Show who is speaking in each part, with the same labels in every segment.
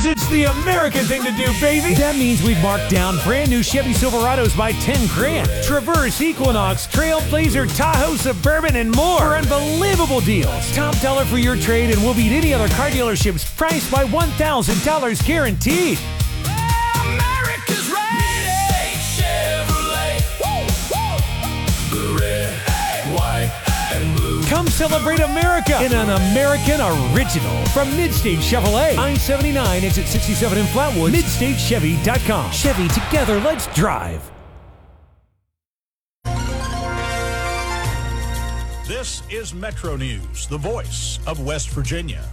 Speaker 1: Because it's the American thing to do, baby. That means we've marked down brand new Chevy Silverados by 10 grand. Traverse, Equinox, Trailblazer, Tahoe, Suburban, and more for unbelievable deals. Top dollar for your trade and we'll beat any other car dealership's price by $1,000 guaranteed.
Speaker 2: America's right. Chevrolet. Woo, woo. Red, white, and blue.
Speaker 1: Come celebrate America in an American original from Midstate Chevrolet. I-79 exit 67 in Flatwood. MidstateChevy.com. Chevy, together, let's drive.
Speaker 3: This is Metro News, the voice of West Virginia.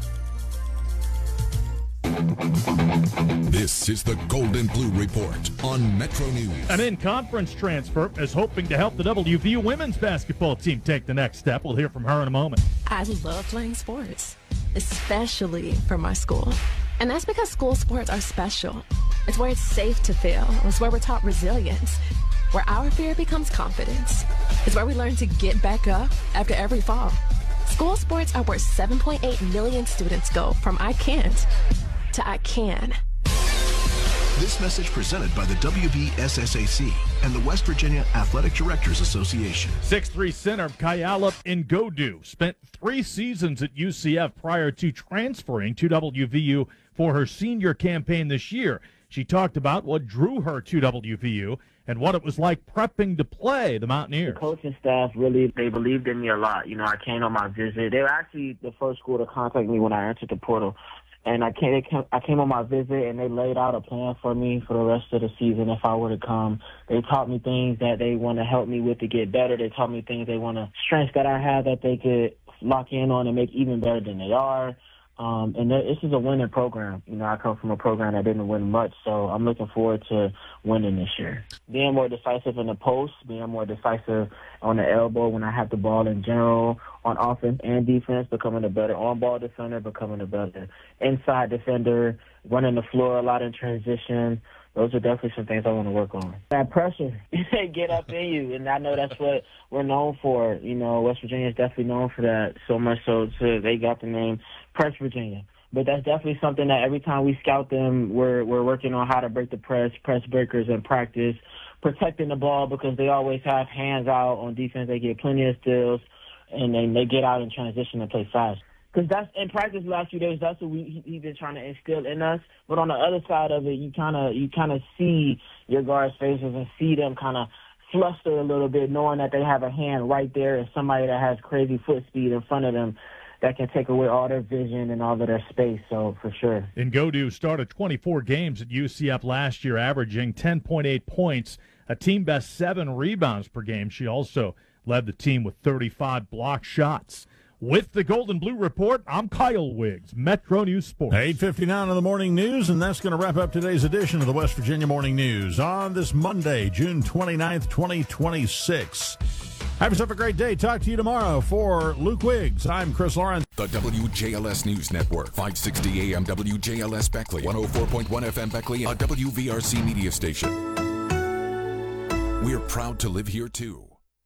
Speaker 4: This is the Golden Blue Report on Metro News.
Speaker 5: An in-conference transfer is hoping to help the WVU women's basketball team take the next step. We'll hear from her in a moment.
Speaker 6: I love playing sports, especially for my school. And that's because school sports are special. It's where it's safe to fail. It's where we're taught resilience, where our fear becomes confidence. It's where we learn to get back up after every fall. School sports are where 7.8 million students go from I can't to I can.
Speaker 7: This message presented by the WVSSAC and the West Virginia Athletic Directors Association.
Speaker 5: 6'3" center Kayala Ngodu spent 3 seasons at UCF prior to transferring to WVU for her senior campaign this year. She talked about what drew her to WVU and what it was like prepping to play the Mountaineers.
Speaker 8: The coaching staff they believed in me a lot. You know, I came on my visit. They were actually the first school to contact me when I entered the portal. And I came on my visit, and they laid out a plan for me for the rest of the season if I were to come. They taught me things that they want to help me with to get better. They taught me things they want to, strengths that I have that they could lock in on and make even better than they are. And this is a winning program. You know, I come from a program that didn't win much, so I'm looking forward to winning this year. Being more decisive in the post, being more decisive on the elbow when I have the ball in general, on offense and defense, becoming a better on-ball defender, becoming a better inside defender, running the floor a lot in transition. Those are definitely some things I want to work on. That pressure, get up in you, and I know that's what we're known for. You know, West Virginia is definitely known for that, so much so they got the name Press Virginia. But that's definitely something that every time we scout them, we're working on how to break the press breakers in practice, protecting the ball because they always have hands out on defense. They get plenty of steals, and then they get out in transition and play fast. Because that's in practice the last few days. That's what he's been trying to instill in us. But on the other side of it, you kind of see your guards' faces and see them kind of fluster a little bit, knowing that they have a hand right there and somebody that has crazy foot speed in front of them that can take away all their vision and all of their space. So for sure.
Speaker 5: Ngodu started 24 games at UCF last year, averaging 10.8 points, a team best 7 rebounds per game. She also led the team with 35 block shots. With the Golden Blue Report, I'm Kyle Wiggs, Metro News Sports.
Speaker 3: 8:59 in the morning news, and that's going to wrap up today's edition of the West Virginia Morning News on this Monday, June 29th, 2026. Have yourself a great day. Talk to you tomorrow. For Luke Wiggs, I'm Chris Lawrence.
Speaker 4: The WJLS News Network, 560 AM WJLS Beckley, 104.1 FM Beckley, a WVRC media station. We're proud to live here, too.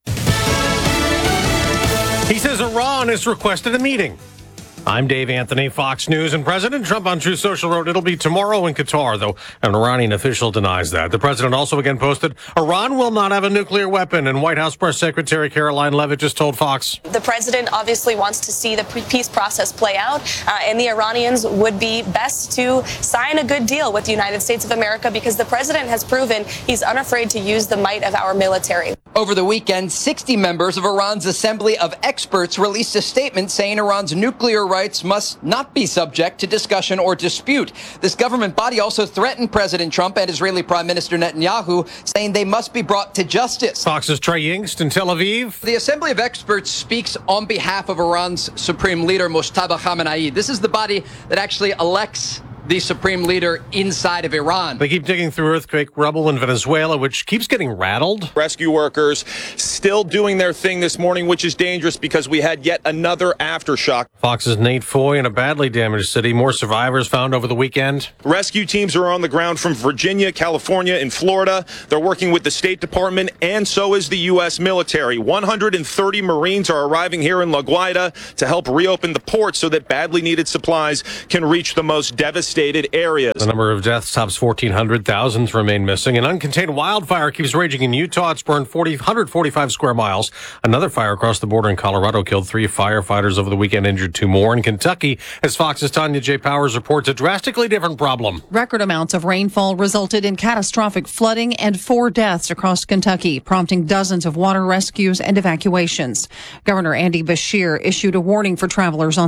Speaker 9: He says Iran has requested a meeting. I'm Dave Anthony, Fox News, and President Trump on Truth Social wrote it'll be tomorrow in Qatar, though an Iranian official denies that. The president also again posted, Iran will not have a nuclear weapon, and White House Press Secretary Caroline Leavitt just told Fox.
Speaker 10: The president obviously wants to see the peace process play out, and the Iranians would be best to sign a good deal with the United States of America because the president has proven he's unafraid to use the might of our military.
Speaker 11: Over the weekend, 60 members of Iran's Assembly of Experts released a statement saying Iran's nuclear rights must not be subject to discussion or dispute. This government body also threatened President Trump and Israeli Prime Minister Netanyahu, saying they must be brought to justice.
Speaker 9: Fox's Trey Yingst in Tel Aviv.
Speaker 11: The Assembly of Experts speaks on behalf of Iran's supreme leader, Mojtaba Khamenei. This is the body that actually elects the supreme leader inside of Iran.
Speaker 9: They keep digging through earthquake rubble in Venezuela, which keeps getting rattled.
Speaker 12: Rescue workers still doing their thing this morning, which is dangerous because we had yet another aftershock.
Speaker 9: Fox's Nate Foy in a badly damaged city. More survivors found over the weekend.
Speaker 12: Rescue teams are on the ground from Virginia, California, and Florida. They're working with the State Department, and so is the U.S. military. 130 Marines are arriving here in La Guaira to help reopen the port so that badly needed supplies can reach the most devastated devastated areas.
Speaker 9: The number of deaths tops 1,400. Thousands remain missing. An uncontained wildfire keeps raging in Utah. It's burned 145 square miles. Another fire across the border in Colorado killed 3 firefighters over the weekend, injured 2 more. In Kentucky, as Fox's Tanya J. Powers reports, a drastically different problem.
Speaker 13: Record amounts of rainfall resulted in catastrophic flooding and 4 deaths across Kentucky, prompting dozens of water rescues and evacuations. Governor Andy Beshear issued a warning for travelers on